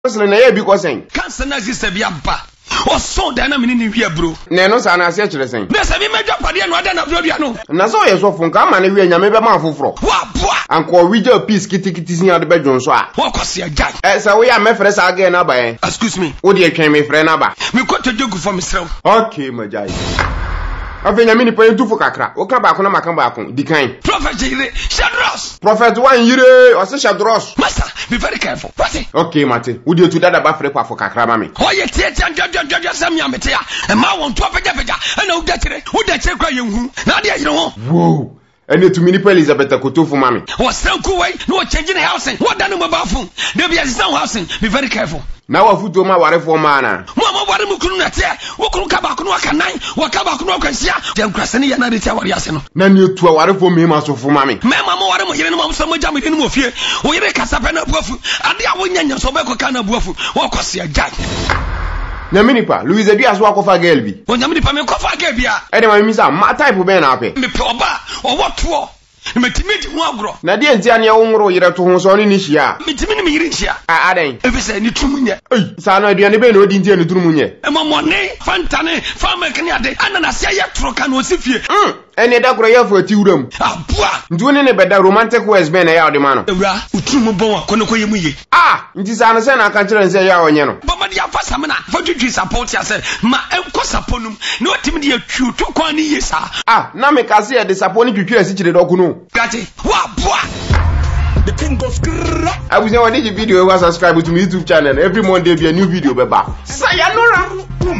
Cancer na ye bi ko sen. Cancer na sister bi aba. O so da na me ni hwe bro. Na no sa na ase kire sen. Na se bi medwa pade no ada na bro bia no. Na so ye so fun ka ma na hwe nyame be ma foforo. Wa boa. Anko wija peace kitikiti sin ade be dwonso a. Wo kwose agyan. Sa we ya me frɛ sa aga na ba yen. Excuse me. Wo de atwen me frɛ na ba. Me ko to jogu for me srew. Okay majai. Afenya mini po yentufo kakra. Wo ka ba ko na maka ba ko di kan. Prophet Jire, Shadros. Prophet wan yire, o se Shadros. Master, be very careful. What? Okay, mate. Wo de tu dada ba frɛ kwa fo kakra ma me. Oh ye tie sam ya mete ya. E ma won to afeja na wo da kire kwa yenhu. Na de yire ho. Wow. Ene tu mini po Elizabeth Kotofo ma me. Wo sanku wai, no change the housing. What da no mobile phone. Dey be assistant housing. Be very careful. Na wa futo ma ware fo ma na. Mo ware mu kunu na te. Wo kunu ka ba kunu aka nan. Wo ka ba kunu akwansia. Dem krase ne ya na de tia ware ase no. Na ni otu ware fo me ma so fo ma me. Me ma mo ware mo yire no ma so mo jam de no mo fie. Wo yire kasa pe na buafu. Ade a wo nyanya so be ko ka na buafu. Wo kwose agyan. Na mini pa Louise Diaz wa ko fa girl bi. Wo nyam ni pa me ko fa girl bi a. E de ma mi sa ma type be na ape. Me pe oba. O wo to. Metimi di ho agro. Na de ntia ne wo nworo yire to ho so ni hia. Metimi ni me yire hia. Aden. Efese ni tumunye. Sa na aduane be na odi ntia ni tumunye. Emomone, fantane, famekani ade. Anana sia ya troka no sifie. Ene da kro ya fo ati wuram. Abua. Ntu ne beda romantic words be na ya ode ma no. Ewura, utumu bon akono koyemu ye. Nti sa na se na aka kire nse ya onye no. Baba dia fasa me na, fa twitwi support ya se, ma enko saponum. Na otimi dia twutu kwa ni ye sa. Na me ka se ya de support ni twitwi asi kire doku no. Gati, wa bua. The thing goes grrrr. I was saying, when did the video, subscribe to my YouTube channel. Every Monday, be a new video, beba. Sayonara.